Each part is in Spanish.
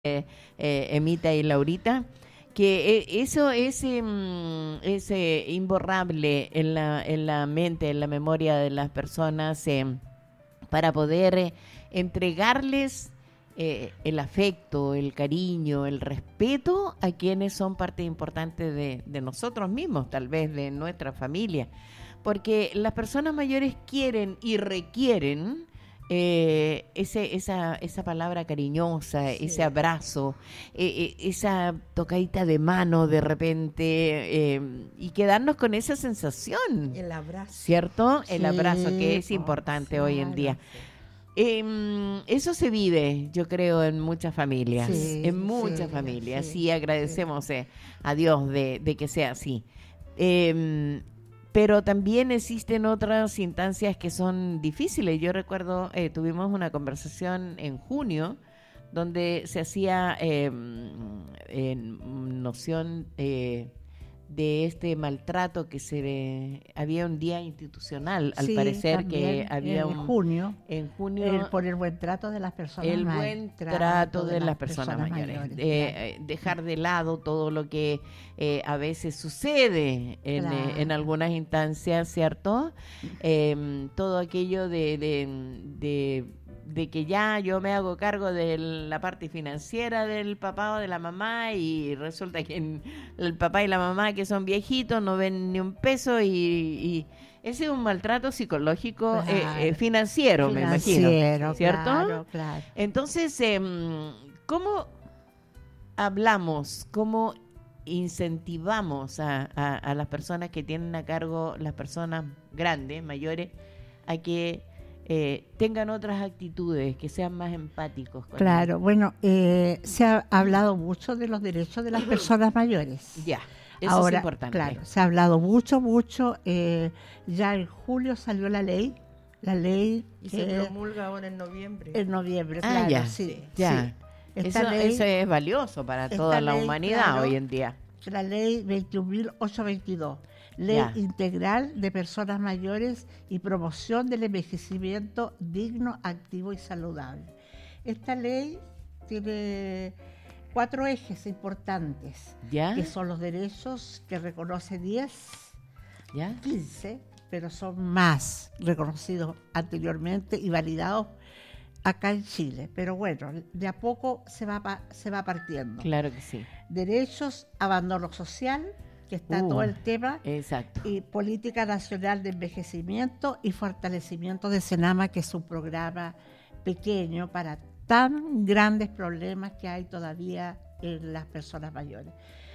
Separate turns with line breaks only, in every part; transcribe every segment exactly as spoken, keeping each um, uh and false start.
eh, eh, Emita y Laurita, que eh, eso es, eh, es eh, imborrable en la, en la mente, en la memoria de las personas, eh, para poder eh, entregarles eh, el afecto, el cariño, el respeto a quienes son parte importante de, de nosotros mismos, tal vez de nuestra familia, porque las personas mayores quieren y requieren Eh, ese, esa, esa palabra cariñosa, sí. Ese abrazo, eh, eh, esa tocadita de mano de repente, eh, y quedarnos con esa sensación.
El abrazo.
¿Cierto? Sí. El abrazo, que es
Oh,
importante
claro,
hoy en día. Sí. Eh, eso se vive, yo creo, en muchas familias, sí, en muchas sí, familias, sí, sí agradecemos sí. Eh, a Dios de, de que sea así. Eh, Pero también existen otras instancias que son difíciles. Yo recuerdo, eh, tuvimos una conversación en junio donde se hacía eh, en noción eh, de este maltrato que se ve, había un día institucional, al
sí,
parecer que había
en
un
junio,
en junio
el, por el buen trato de las personas
el
mayores,
buen trato de, de las, las personas, personas mayores, mayores eh, claro. Dejar de lado todo lo que eh, a veces sucede en, claro. eh, en algunas instancias, ¿cierto? Eh, todo aquello de, de, de de que ya yo me hago cargo de la parte financiera del papá o de la mamá, y resulta que el papá y la mamá, que son viejitos, no ven ni un peso, y, y ese es un maltrato psicológico, claro. eh, eh, financiero, financiero, me imagino, ¿cierto?
Claro, claro.
Entonces, eh, ¿cómo hablamos, cómo incentivamos a, a, a las personas que tienen a cargo, las personas grandes, mayores, a que Eh, tengan otras actitudes, que sean más empáticos? Con
claro, ellos. Bueno, eh, se ha hablado mucho de los derechos de las personas mayores.
Ya, eso
ahora,
es importante.
Claro, se ha hablado mucho, mucho. Eh, ya en julio salió la ley, la ley
y se promulga ahora en noviembre.
En noviembre,
ah,
claro,
ya,
sí,
ya.
Sí.
Eso,
ley,
eso es valioso para toda la
ley,
humanidad, claro, hoy en día.
La ley veintiún mil ochocientos veintidós. Ley ya. Integral de Personas Mayores y Promoción del Envejecimiento Digno, Activo y Saludable. Esta ley tiene cuatro ejes importantes,
¿Ya?
que son los derechos, que reconoce diez,
¿Ya?
quince, pero son más reconocidos anteriormente y validados acá en Chile. Pero bueno, de a poco se va, se va partiendo.
Claro que sí.
Derechos, abandono social, que está uh, todo el tema,
exacto.
Y Política Nacional de Envejecimiento y Fortalecimiento de Senama, que es un programa pequeño para tan grandes problemas que hay todavía en las personas mayores.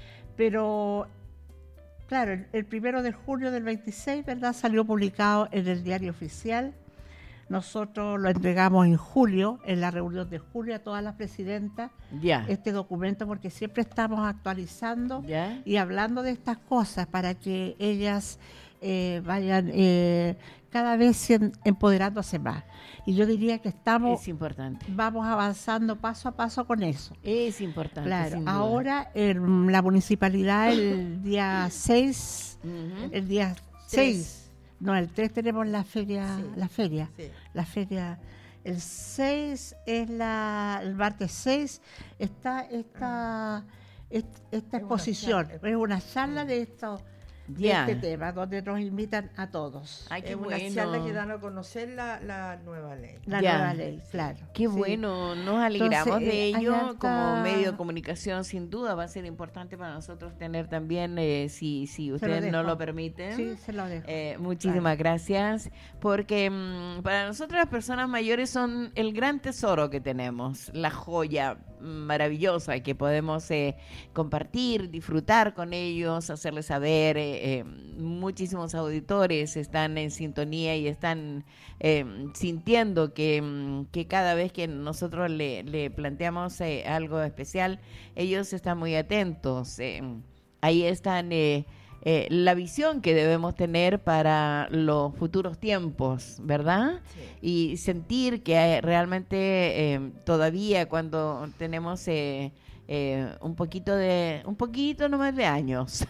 Pero, claro, el, el primero de junio del veintiséis, ¿verdad?, salió publicado en el Diario Oficial. Nosotros lo entregamos en julio, en la reunión de julio, a todas las presidentas,
yeah.
este documento, porque siempre estamos actualizando
yeah.
y hablando de estas cosas para que ellas eh, vayan eh, cada vez empoderándose más. Y yo diría que estamos,
es importante.
Vamos avanzando paso a paso con eso.
Es importante.
Claro, ahora en la municipalidad el día seis, uh-huh. el día seis. No, el tres tenemos la feria, sí, la feria, sí. la feria. El seis es la, el martes seis está esta, esta, esta exposición, una es una charla de esto, de yeah. este tema, donde nos invitan a todos.
Ay, qué es bueno. Una charla que dan a conocer la, la nueva ley.
La yeah. nueva ley, claro.
Qué sí. bueno, nos alegramos Entonces, de eh, ello como medio de comunicación, sin duda va a ser importante para nosotros tener también, eh, si, si ustedes no lo permiten.
Sí, se lo dejo.
Eh, muchísimas claro. gracias, porque mmm, para nosotros las personas mayores son el gran tesoro que tenemos, la joya maravillosa que podemos eh, compartir, disfrutar con ellos, hacerles saber. Eh, eh, muchísimos auditores están en sintonía y están eh, sintiendo que, que cada vez que nosotros le, le planteamos eh, algo especial, ellos están muy atentos. Eh, ahí están eh, eh, la visión que debemos tener para los futuros tiempos, ¿verdad? Sí. Y sentir que realmente eh, todavía cuando tenemos eh, eh, un poquito de, un poquito nomás de años,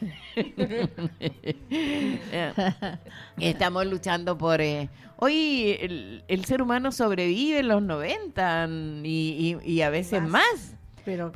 estamos luchando por... Eh, hoy el, el ser humano sobrevive en los noventa y, y, y a veces más. más.
Pero